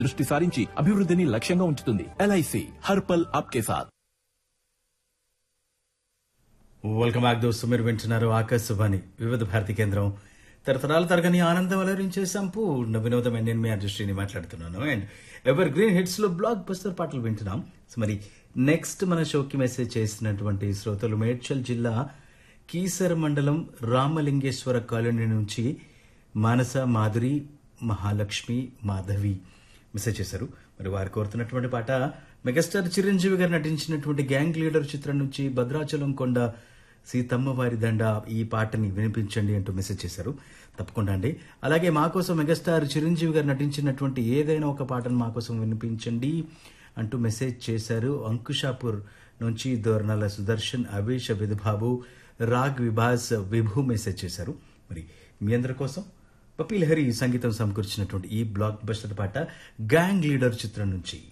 దృష్టి సారించి అభివృద్ధిని లక్ష్యంగా ఉంచుతుంది. ఎల్ఐసి హర్ పల్ ఆప్కే సాథ్. వెల్కమ్ బ్యాక్ దోస్తు. మీరు వింటున్నారు ఆకాశవాణి వివిధ భారతి కేంద్రం. తరతరాల తరగని ఆనందం అలరించే సంపూర్ణ వినోదం. నేను మీ అదృష్టిని మాట్లాడుతున్నాను. అండ్ ఎవర్ గ్రీన్ హిట్స్ లో బ్లాక్ బస్టర్ పాటలు వింటున్నాం. సో మరి నెక్స్ట్ మన షోకి మెసేజ్ చేసినటువంటి శ్రోతలు మేడ్చల్ జిల్లా కీసర మండలం రామలింగేశ్వర కాలనీ నుంచి మానస, మాధురి, మహాలక్ష్మి, మాధవి మెసేజ్ చేశారు. మరి వారు కోరుతున్నటువంటి పాట మెగాస్టార్ చిరంజీవి గారు నటించినటువంటి గ్యాంగ్ లీడర్ చిత్రం నుంచి భద్రాచలం కొండ సీతమ్మ వారి దండ ఈ పాటని వినిపించండి అంటూ మెసేజ్ చేశారు. తప్పకుండా అండి. అలాగే మా కోసం మెగాస్టార్ చిరంజీవి గారు నటించినటువంటి ఏదైనా ఒక పాటను మా కోసం వినిపించండి అంటూ మెసేజ్ చేశారు. అంకుషాపూర్ నుంచి దోర్నాల సుదర్శన్, అవేష విధుబాబు, రాగ్ విభాస్, విభు మెసేజ్ చేశారు. మరి మీ అందరి కోసం పప్పి లహరి సంగీతం సమకూర్చినటువంటి ఈ బ్లాక్ బస్టర్ పాట గ్యాంగ్ లీడర్ చిత్రం నుంచి.